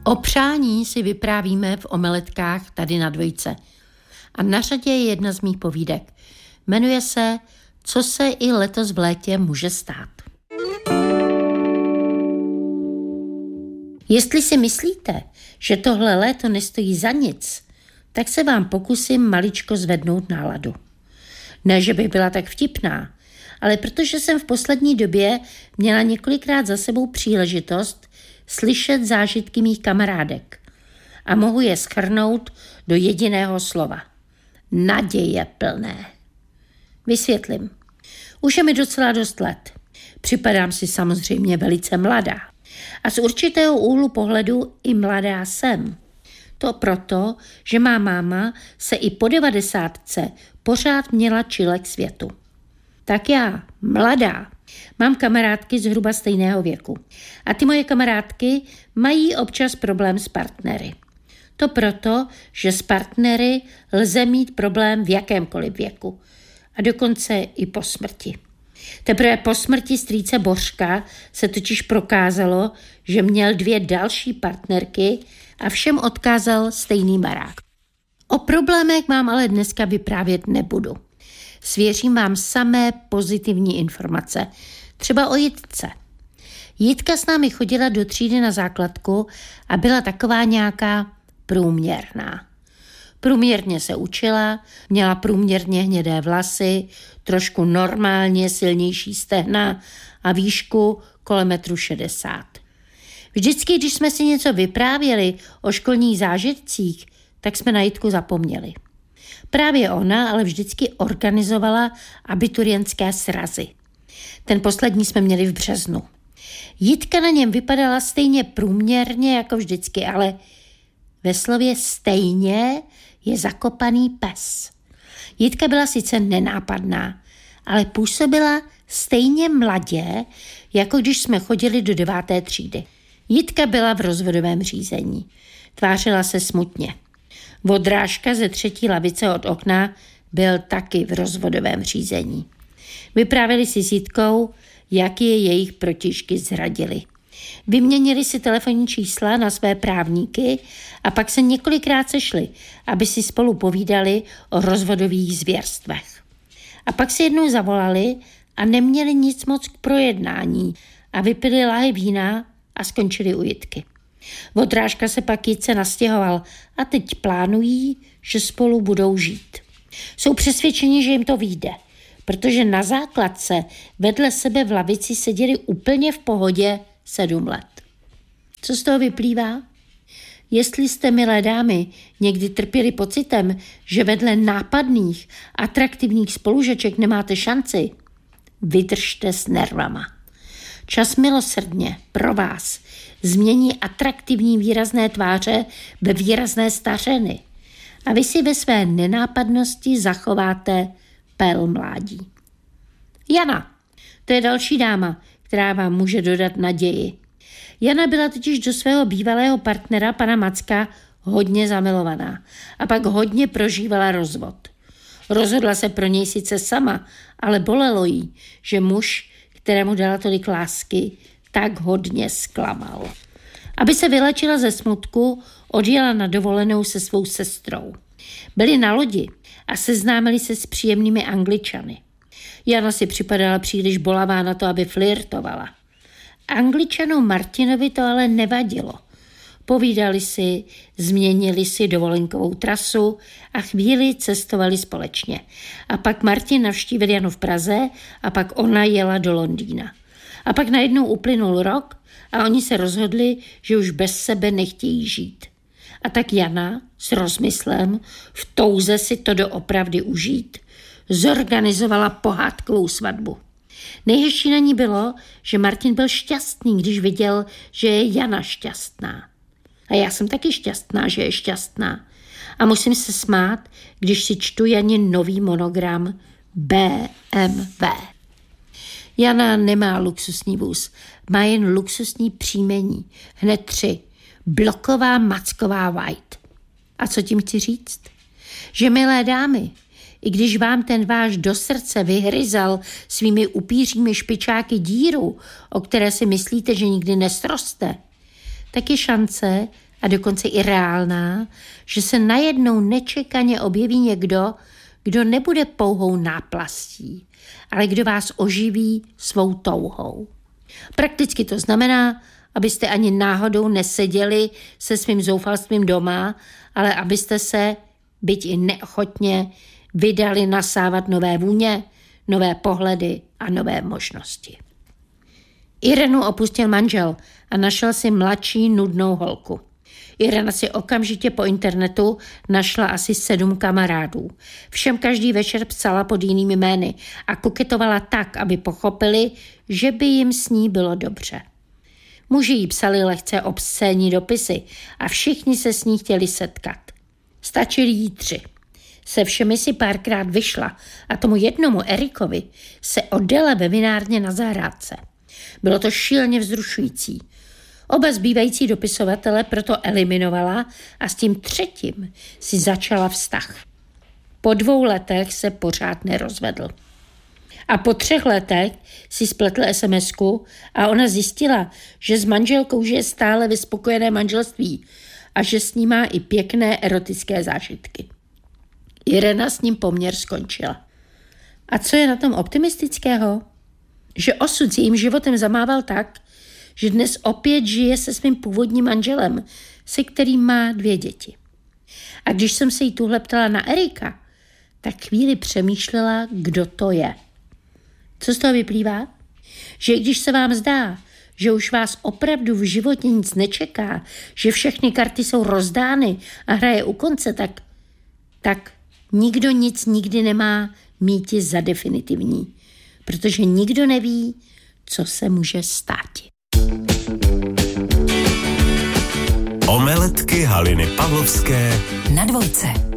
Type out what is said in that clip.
O přání si vyprávíme v omeletkách tady na Dvojce. A na řadě je jedna z mých povídek. Jmenuje se Co se i letos v létě může stát. Jestli si myslíte, že tohle léto nestojí za nic, tak se vám pokusím maličko zvednout náladu. Ne, že bych byla tak vtipná, ale protože jsem v poslední době měla několikrát za sebou příležitost slyšet zážitky mých kamarádek a mohu je shrnout do jediného slova. Naděje plné. Vysvětlím. Už je mi docela dost let. Připadám si samozřejmě velice mladá. A z určitého úhlu pohledu i mladá jsem. To proto, že má máma se i po 90 pořád měla čile k světu. Tak já, mladá, mám kamarádky zhruba stejného věku. A ty moje kamarádky mají občas problém s partnery. To proto, že s partnery lze mít problém v jakémkoliv věku. A dokonce i po smrti. Teprve po smrti strýce Bořka se totiž prokázalo, že měl 2 další partnerky a všem odkázal stejný barák. O problémech vám ale dneska vyprávět nebudu. Svěřím vám samé pozitivní informace, třeba o Jitce. Jitka s námi chodila do třídy na základku a byla taková nějaká průměrná. Průměrně se učila, měla průměrně hnědé vlasy, trošku normálně silnější stehna a výšku kolem 1,60 m. Vždycky, když jsme si něco vyprávěli o školních zážitcích, tak jsme na Jitku zapomněli. Právě ona ale vždycky organizovala abiturientské srazy. Ten poslední jsme měli v březnu. Jitka na něm vypadala stejně průměrně jako vždycky, ale ve slově stejně je zakopaný pes. Jitka byla sice nenápadná, ale působila stejně mladě, jako když jsme chodili do 9. třídy. Jitka byla v rozvodovém řízení. Tvářila se smutně. Vodrážka ze 3. lavice od okna byl taky v rozvodovém řízení. Vyprávěli si s Jitkou, jak je jejich protižky zradili. Vyměnili si telefonní čísla na své právníky a pak se několikrát sešli, aby si spolu povídali o rozvodových zvěrstvech. A pak si jednou zavolali a neměli nic moc k projednání a vypili láhy vína a skončili u Jitky. Vodrážka se pak Jitce nastěhoval a teď plánují, že spolu budou žít. Jsou přesvědčeni, že jim to vyjde, protože na základce vedle sebe v lavici seděli úplně v pohodě 7 let. Co z toho vyplývá? Jestli jste, milé dámy, někdy trpěli pocitem, že vedle nápadných, atraktivních spolužeček nemáte šanci, vydržte s nervama. Čas milosrdně pro vás změní atraktivní výrazné tváře ve výrazné stařeny a vy si ve své nenápadnosti zachováte pél mládí. Jana, to je další dáma, která vám může dodat naději. Jana byla totiž do svého bývalého partnera, pana Macka, hodně zamilovaná a pak hodně prožívala rozvod. Rozhodla se pro něj sice sama, ale bolelo jí, že muž, kterému dala tolik lásky, tak hodně zklamal. Aby se vylečila ze smutku, odjela na dovolenou se svou sestrou. Byli na lodi a seznámili se s příjemnými Angličany. Jana si připadala příliš bolavá na to, aby flirtovala. Angličanu Martinovi to ale nevadilo. Povídali si, změnili si dovolenkovou trasu a chvíli cestovali společně. A pak Martin navštívil Janu v Praze a pak ona jela do Londýna. A pak najednou uplynul rok a oni se rozhodli, že už bez sebe nechtějí žít. A tak Jana s rozmyslem, v touze si to doopravdy užít, zorganizovala pohádkovou svatbu. Nejhezčí na ní bylo, že Martin byl šťastný, když viděl, že je Jana šťastná. A já jsem taky šťastná, že je šťastná. A musím se smát, když si čtu Janin nový monogram BMW. Jana nemá luxusní vůz, má jen luxusní příjmení. Hned 3. Bloková Macková White. A co tím chci říct? Že, milé dámy, i když vám ten váš do srdce vyhryzal svými upířími špičáky díru, o které si myslíte, že nikdy nesroste, tak je šance, a dokonce i reálná, že se najednou nečekaně objeví někdo, kdo nebude pouhou náplastí, ale kdo vás oživí svou touhou. Prakticky to znamená, abyste ani náhodou neseděli se svým zoufalstvím doma, ale abyste se, byť i neochotně, vydali nasávat nové vůně, nové pohledy a nové možnosti. Irenu opustil manžel a našel si mladší nudnou holku. Irena si okamžitě po internetu našla asi 7 kamarádů. Všem každý večer psala pod jinými jmény a koketovala tak, aby pochopili, že by jim s ní bylo dobře. Muži jí psali lehce obscénní dopisy a všichni se s ní chtěli setkat. Stačili jí 3. Se všemi si párkrát vyšla a tomu jednomu Erikovi se odjela ve vinárně na zahrádce. Bylo to šíleně vzrušující. Oba zbývající dopisovatele proto eliminovala a s tím 3. si začala vztah. Po 2 letech se pořád nerozvedl. A po 3 letech si spletl SMS-ku a ona zjistila, že s manželkou žije stále ve spokojené manželství a že s ní má i pěkné erotické zážitky. Irena s ním poměr skončila. A co je na tom optimistického? Že osud s jejím životem zamával tak, že dnes opět žije se svým původním manželem, se kterým má 2 děti. A když jsem se jí tuhle ptala na Erika, tak chvíli přemýšlela, kdo to je. Co z toho vyplývá? Že když se vám zdá, že už vás opravdu v životě nic nečeká, že všechny karty jsou rozdány a hraje u konce, tak nikdo nic nikdy nemá míti za definitivní, protože nikdo neví, co se může stát. Omeletky Haliny Pavlovské na Dvojce.